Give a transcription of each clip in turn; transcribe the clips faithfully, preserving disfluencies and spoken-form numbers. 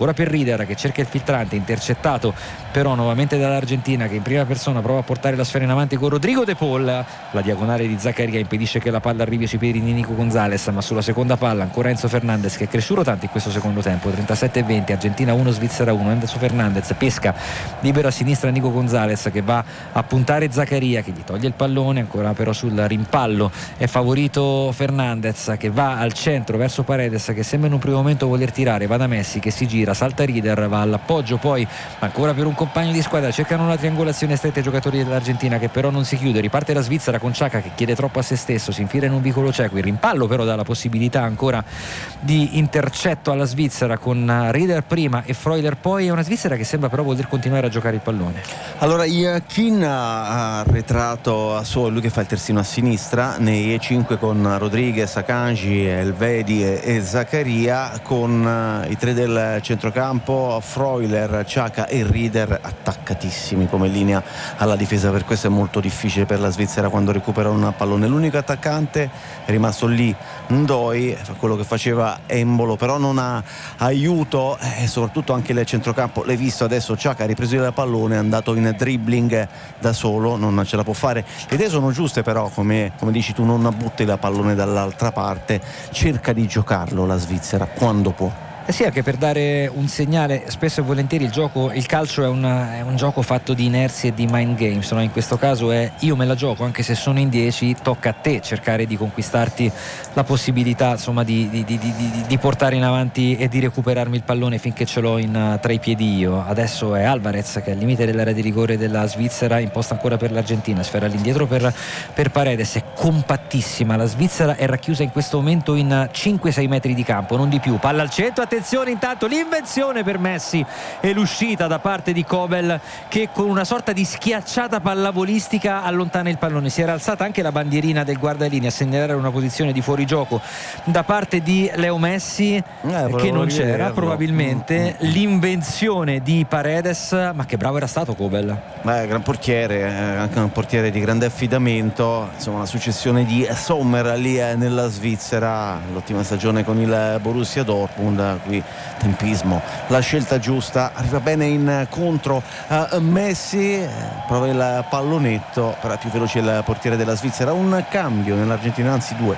ancora per Rieder che cerca il filtrante, intercettato però nuovamente dall'Argentina, che in prima persona prova a portare la sfera in avanti con Rodrigo De Paul. La diagonale di Zaccaria impedisce che la palla arrivi sui piedi di Nico Gonzalez, ma sulla seconda palla ancora Enzo Fernandez, che è cresciuto tanto in questo secondo tempo. trentasette a venti, Argentina uno, Svizzera uno. Enzo Fernandez pesca libero a sinistra Nico Gonzalez, che va a puntare Zaccaria, che gli toglie il pallone, ancora però sul rimpallo è favorito Fernandez, che va al centro verso Paredes, che sembra in un primo momento voler tirare, va da Messi che si gira, salta Rieder, va all'appoggio poi ancora per un compagno di squadra, cercano una triangolazione stretta i giocatori dell'Argentina, che però non si chiude. Riparte la Svizzera con Xhaka che chiede troppo a se stesso, si infila in un vicolo cieco, il rimpallo però dà la possibilità ancora di intercetto alla Svizzera con Rieder prima e Freuler poi. È una Svizzera che sembra però voler continuare a giocare il pallone. Allora Yakin ha arretrato a solo, lui che fa il terzino a sinistra nei cinque con Rodriguez, Akanji, Elvedi e, e Zaccaria, con uh, i tre del centrocampo, Freuler, Xhaka e Rieder attaccatissimi come linea alla difesa. Per questo è molto difficile per la Svizzera quando recupera un pallone. L'unico attaccante è rimasto lì, Ndoi, fa quello che faceva Embolo, però non ha aiuto, e soprattutto anche il centrocampo. L'hai visto adesso, Xhaka ha ripreso il pallone, è andato in dribbling da solo, non ce la può fare. Le idee sono giuste però, come, come dici tu, non butti il pallone dall'altra parte, cerca di giocarlo la Svizzera quando può. Eh sì, anche per dare un segnale. Spesso e volentieri il gioco, il calcio è un, è un gioco fatto di inerzie e di mind games, no? In questo caso è io me la gioco anche se sono in dieci, tocca a te cercare di conquistarti la possibilità, insomma, di, di, di, di, di portare in avanti e di recuperarmi il pallone finché ce l'ho in, tra i piedi io. Adesso è Alvarez che è al limite dell'area di rigore della Svizzera, imposta ancora per l'Argentina, sfera all'indietro per, per Paredes, è compattissima la Svizzera, è racchiusa in questo momento in cinque sei metri di campo, non di più. Palla al centro, attenzione, intanto l'invenzione per Messi e l'uscita da parte di Kobel, che con una sorta di schiacciata pallavolistica allontana il pallone. Si era alzata anche la bandierina del guardalinea a segnalare una posizione di fuorigioco da parte di Leo Messi, eh, che non c'era probabilmente. mm, mm. L'invenzione di Paredes, ma che bravo era stato Kobel. Beh, gran portiere, eh, anche un portiere di grande affidamento. Insomma, la successione di Sommer lì eh, nella Svizzera, l'ottima stagione con il Borussia Dortmund. Qui tempismo, la scelta giusta, arriva bene incontro a Messi, prova il pallonetto, però è più veloce il portiere della Svizzera. Un cambio nell'Argentina, anzi due.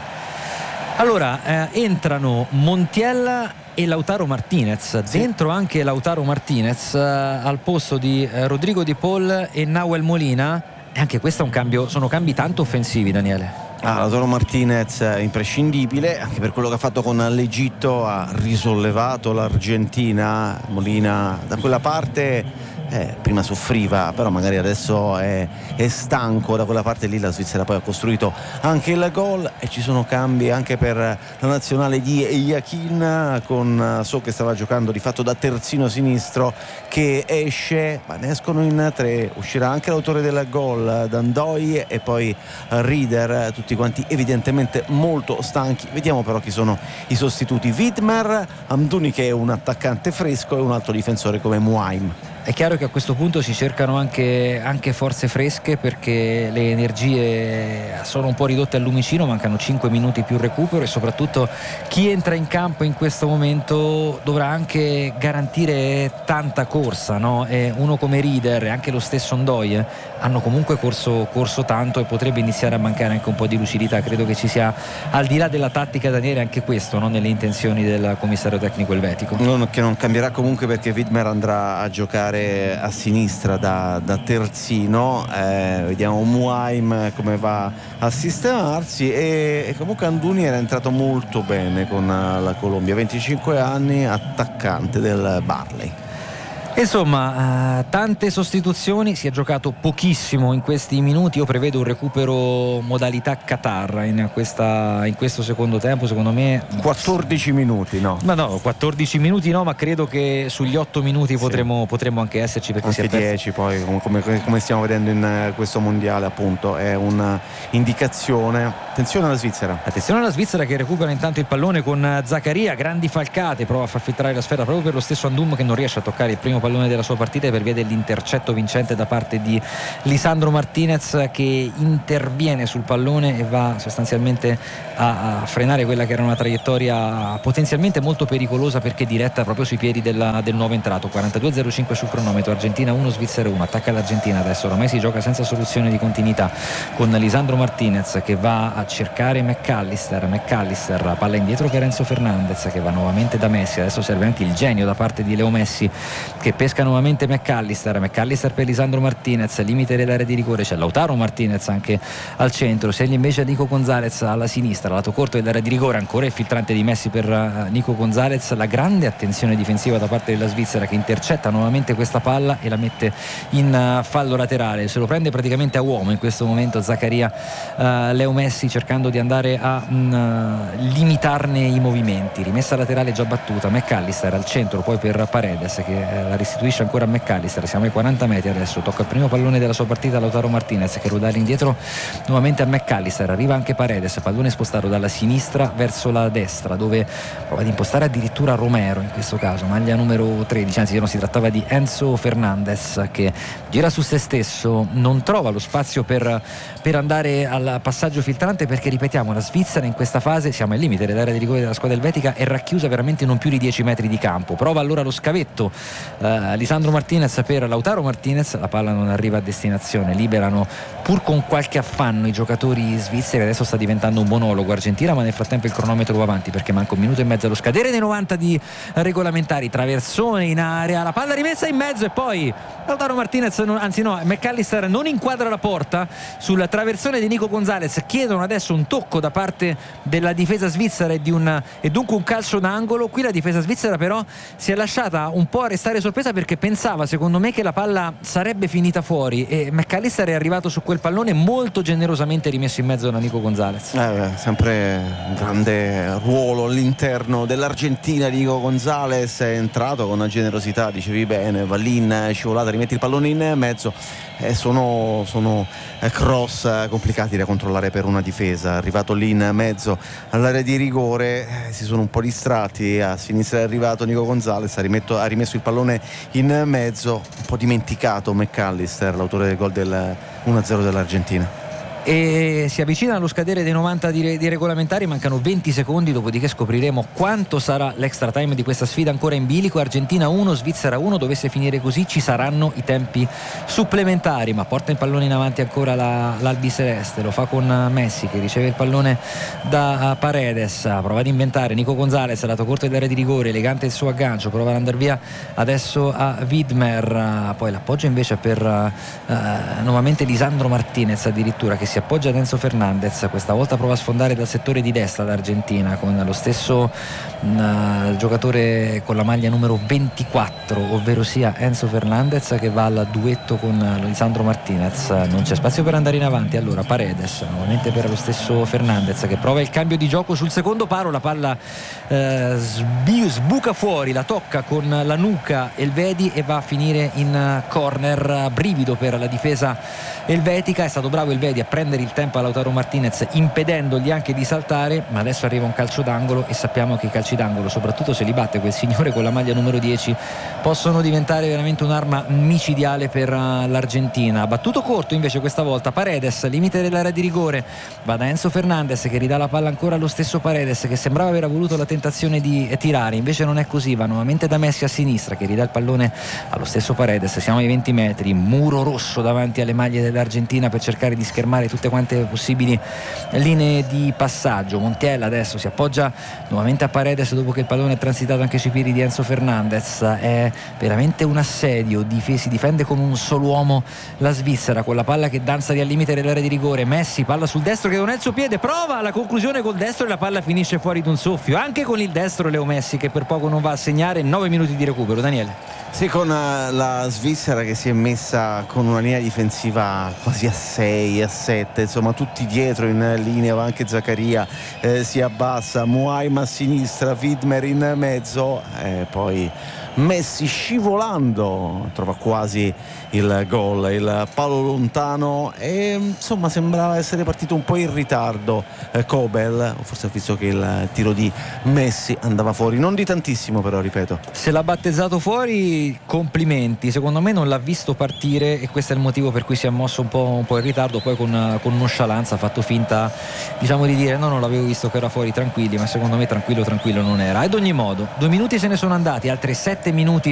Allora eh, entrano Montiel e Lautaro Martinez, sì. Dentro anche Lautaro Martinez eh, al posto di eh, Rodrigo Di Paul e Nahuel Molina, e anche questo è un cambio, sono cambi tanto offensivi, Daniele. Ah, Lautaro Martinez è imprescindibile anche per quello che ha fatto con l'Egitto, ha risollevato l'Argentina. Molina da quella parte eh, prima soffriva, però magari adesso è, è stanco da quella parte lì. La Svizzera poi ha costruito anche il gol e ci sono cambi anche per la nazionale di Yakin, con So che stava giocando di fatto da terzino sinistro che esce, ma ne escono in tre. Uscirà anche l'autore del gol, Ndoi, e poi Rieder, tutti quanti evidentemente molto stanchi. Vediamo però chi sono i sostituti. Widmer, Amdouni che è un attaccante fresco e un altro difensore come Muaim. È chiaro che a questo punto si cercano anche, anche forze fresche, perché le energie sono un po' ridotte al lumicino, mancano cinque minuti più recupero, e soprattutto chi entra in campo in questo momento dovrà anche garantire tanta corsa, no? E uno come Rieder e anche lo stesso Ndoi eh, hanno comunque corso, corso tanto, e potrebbe iniziare a mancare anche un po' di lucidità. Credo che ci sia, al di là della tattica, Daniele, anche questo, no? Nelle intenzioni del commissario tecnico elvetico. Non, che non cambierà comunque, perché Widmer andrà a giocare a sinistra da, da terzino. eh, vediamo Muaim come va a sistemarsi, e, e comunque Amdouni era entrato molto bene con la Colombia, venticinque anni, attaccante del Barley. Insomma, eh, tante sostituzioni, si è giocato pochissimo in questi minuti. Io prevedo un recupero modalità Qatar in, questa, in questo secondo tempo, secondo me quattordici minuti, no? Ma no, quattordici minuti no, ma credo che sugli otto minuti sì. potremo, potremo anche esserci, perché anche si è perso. dieci poi, come, come stiamo vedendo in questo mondiale, appunto, è un'indicazione. Attenzione alla Svizzera. Attenzione alla Svizzera che recupera intanto il pallone con Zaccaria, grandi falcate, prova a far filtrare la sfera proprio per lo stesso Andum, che non riesce a toccare il primo pallone della sua partita per via dell'intercetto vincente da parte di Lisandro Martinez, che interviene sul pallone e va sostanzialmente a, a frenare quella che era una traiettoria potenzialmente molto pericolosa, perché diretta proprio sui piedi della, del nuovo entrato. Quarantadue zero cinque sul cronometro, Argentina uno, Svizzera uno. Attacca l'Argentina adesso, ormai si gioca senza soluzione di continuità, con Lisandro Martinez che va a cercare McAllister. McAllister, palla indietro per Enzo Fernandez che va nuovamente da Messi. Adesso serve anche il genio da parte di Leo Messi che pesca nuovamente McAllister. McAllister per Lisandro Martinez, limite dell'area di rigore, c'è Lautaro Martinez anche al centro, segna invece Nico Gonzalez alla sinistra, lato corto dell'area di rigore, ancora il filtrante di Messi per Nico Gonzalez. La grande attenzione difensiva da parte della Svizzera che intercetta nuovamente questa palla e la mette in fallo laterale. Se lo prende praticamente a uomo in questo momento Zaccaria uh, Leo Messi, cercando di andare a uh, limitarne i movimenti. Rimessa laterale già battuta, McAllister al centro, poi per Paredes che uh, la restituisce ancora a McAllister. Siamo ai quaranta metri adesso, tocca il primo pallone della sua partita Lautaro Martinez che ruota indietro nuovamente a McAllister. Arriva anche Paredes, pallone spostato dalla sinistra verso la destra, dove prova ad impostare addirittura Romero, in questo caso maglia numero tredici, anzi non si trattava di Enzo Fernandez, che gira su se stesso, non trova lo spazio per, per andare al passaggio filtrante, perché ripetiamo, la Svizzera in questa fase, siamo al limite dell'area di rigore della squadra elvetica, è racchiusa veramente non più di dieci metri di campo. Prova allora lo scavetto eh, Lisandro Martinez per Lautaro Martinez, la palla non arriva a destinazione, liberano pur con qualche affanno i giocatori svizzeri. Adesso sta diventando un monologo Argentina, ma nel frattempo il cronometro va avanti perché manca un minuto e mezzo allo scadere dei novanta di regolamentari. Traversone in area, la palla rimessa in mezzo e poi Lautaro Martinez, non, anzi no, McAllister non inquadra la porta sul traversone di Nico Gonzalez. Chiedono adesso un tocco da parte della difesa svizzera e, di un, e dunque un calcio d'angolo. Qui la difesa svizzera però si è lasciata un po' restare sorpresa, perché pensava, secondo me, che la palla sarebbe finita fuori, e McAllister è arrivato su quel pallone molto generosamente rimesso in mezzo da Nico Gonzalez. Eh, sempre un grande ruolo all'interno dell'Argentina di Nico Gonzalez, è entrato con una generosità, dicevi bene, va lì in scivolata, rimetti il pallone in mezzo. Eh, sono, sono cross complicati da controllare per una difesa. Arrivato lì in mezzo all'area di rigore, eh, si sono un po' distratti. A sinistra è arrivato Nico Gonzalez, ha, rimetto, ha rimesso il pallone in mezzo, un po' dimenticato McAllister, l'autore del gol del uno a zero dell'Argentina. E si avvicina allo scadere dei novanta di, di regolamentari, mancano venti secondi, dopodiché scopriremo quanto sarà l'extra time di questa sfida ancora in bilico. Argentina uno, Svizzera uno. Dovesse finire così ci saranno i tempi supplementari, ma porta il pallone in avanti ancora la, l'albiceleste, lo fa con Messi che riceve il pallone da Paredes, prova ad inventare Nico Gonzalez, lato corto dell'area di rigore, elegante il suo aggancio, prova ad andare via adesso a Widmer, poi l'appoggio invece per uh, nuovamente Lisandro Martinez addirittura, che si appoggia ad Enzo Fernandez. Questa volta prova a sfondare dal settore di destra l'Argentina con lo stesso uh, giocatore con la maglia numero ventiquattro, ovvero sia Enzo Fernandez, che va al duetto con Lisandro Martinez. Non c'è spazio per andare in avanti, allora Paredes nuovamente per lo stesso Fernandez che prova il cambio di gioco sul secondo palo. La palla uh, sbi- sbuca fuori, la tocca con la nuca Elvedi e va a finire in corner. Brivido per la difesa elvetica, è stato bravo Elvedi a prendere il tempo a Lautaro Martinez impedendogli anche di saltare, ma adesso arriva un calcio d'angolo e sappiamo che i calci d'angolo, soprattutto se li batte quel signore con la maglia numero dieci, possono diventare veramente un'arma micidiale per l'Argentina. Battuto corto invece questa volta Paredes, limite dell'area di rigore, va da Enzo Fernandez che ridà la palla ancora allo stesso Paredes, che sembrava aver avuto la tentazione di tirare, invece non è così, va nuovamente da Messi a sinistra che ridà il pallone allo stesso Paredes. Siamo ai venti metri, muro rosso davanti alle maglie dell'Argentina per cercare di schermare tutte quante possibili linee di passaggio. Montiel adesso si appoggia nuovamente a Paredes dopo che il pallone è transitato anche sui piedi di Enzo Fernandez. È veramente un assedio, si difende come un solo uomo la Svizzera con la palla che danza di al limite dell'area di rigore. Messi, palla sul destro che non è il suo piede, prova la conclusione col destro e la palla finisce fuori d'un soffio, anche con il destro Leo Messi che per poco non va a segnare. Nove minuti di recupero. Daniele. Sì, con la Svizzera che si è messa con una linea difensiva quasi a sei, a sette, insomma tutti dietro in linea, anche Zaccaria eh, si abbassa, Muaima a sinistra, Widmer in mezzo, e poi Messi scivolando trova quasi il gol, il palo lontano, e insomma sembrava essere partito un po' in ritardo eh, Kobel, forse ha visto che il tiro di Messi andava fuori, non di tantissimo però, ripeto. Se l'ha battezzato fuori, complimenti, secondo me non l'ha visto partire e questo è il motivo per cui si è mosso un po', un po' in ritardo, poi con, con nonchalance ha fatto finta, diciamo, di dire no, non l'avevo visto che era fuori, tranquilli, ma secondo me tranquillo tranquillo non era. Ad ogni modo, due minuti se ne sono andati, altri sette minuti